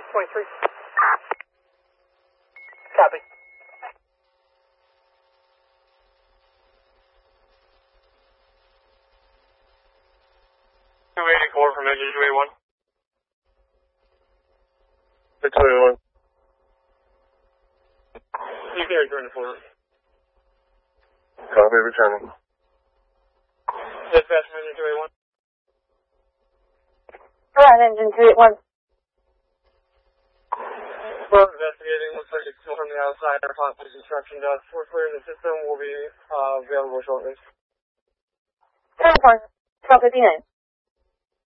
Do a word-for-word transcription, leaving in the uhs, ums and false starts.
twenty-three. Copy. two eighty-four from engine two eighty-one. two eighty-one. You can return to Florida. Copy, returning. Dispatch from engine two eighty-one. Run engine two eighty-one. We're investigating. Looks like it's still from the outside. Our positive instruction does. We're clearing the system. We'll be uh, available shortly. ten four. twelve fifty-nine.